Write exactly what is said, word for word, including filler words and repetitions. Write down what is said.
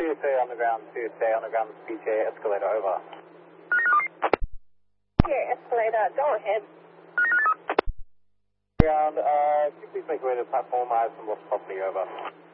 T S A on the ground, T S A on the ground, P J escalator, over. Yeah, escalator, go ahead. Ground, uh, could you please make way to the platform? I have some lost property, over.